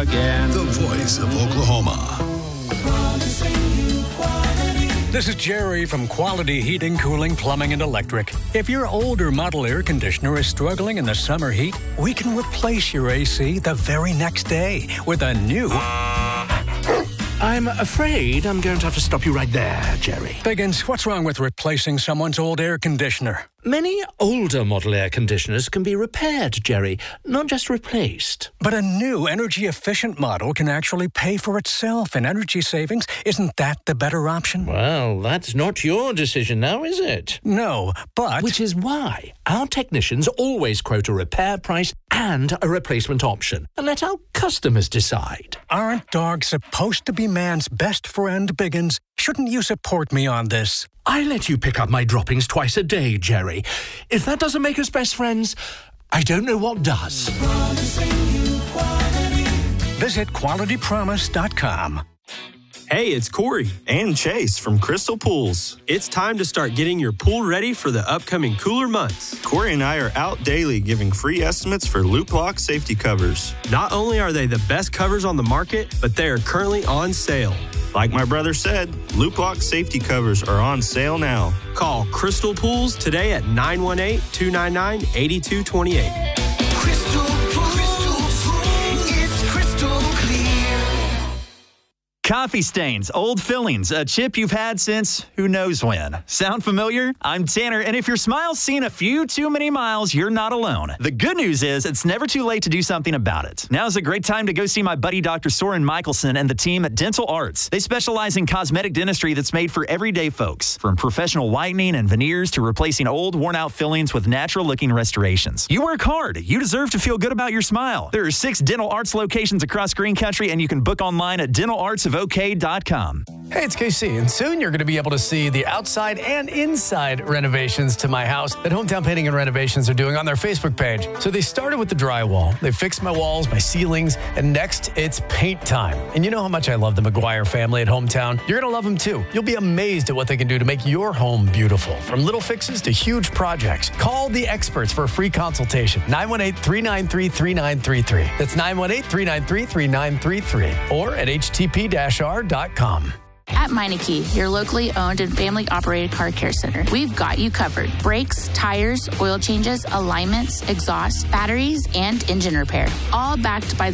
again. The voice of Oklahoma. This is Jerry from Quality Heating, Cooling, Plumbing, and Electric. If your older model air conditioner is struggling in the summer heat, we can replace your AC the very next day with a new... I'm afraid I'm going to have to stop you right there, Jerry. Biggins, what's wrong with replacing someone's old air conditioner? Many older model air conditioners can be repaired, Jerry, not just replaced. But a new energy-efficient model can actually pay for itself in energy savings. Isn't that the better option? Well, that's not your decision now, is it? No, but... Which is why our technicians always quote a repair price and a replacement option, and let our customers decide. Aren't dogs supposed to be man's best friend, Biggins? Shouldn't you support me on this? I let you pick up my droppings twice a day, Jerry. If that doesn't make us best friends, I don't know what does. Visit QualityPromise.com. Hey, it's Corey and Chase from Crystal Pools. It's time to start getting your pool ready for the upcoming cooler months. Corey and I are out daily giving free estimates for Loop Lock safety covers. Not only are they the best covers on the market, but they are currently on sale. Like my brother said, Loop Lock safety covers are on sale now. Call Crystal Pools today at 918-299-8228. Crystal Pools, it's crystal clear. Coffee stains, old fillings, a chip you've had since who knows when. Sound familiar? I'm Tanner, and if your smile's seen a few too many miles, you're not alone. The good news is it's never too late to do something about it. Now's a great time to go see my buddy Dr. Soren Michelson and the team at Dental Arts. They specialize in cosmetic dentistry that's made for everyday folks, from professional whitening and veneers to replacing old, worn-out fillings with natural-looking restorations. You work hard. You deserve to feel good about your smile. There are 6 Dental Arts locations across Green Country, and you can book online at dentalartsofok.com. Hey, it's KC, and soon you're going to be able to see the outside and inside renovations to my house that Hometown Painting and Renovations are doing on their Facebook page. So they started with the drywall. They fixed my walls, my ceilings, and next it's paint time. And you know how much I love the McGuire family at Hometown. You're going to love them too. You'll be amazed at what they can do to make your home beautiful, from little fixes to huge projects. Call the experts for a free consultation. 918-393-3933. That's 918-393-3933. Or at htp-r.com. At Meineke, your locally owned and family-operated car care center, we've got you covered. Brakes, tires, oil changes, alignments, exhaust, batteries, and engine repair. All backed by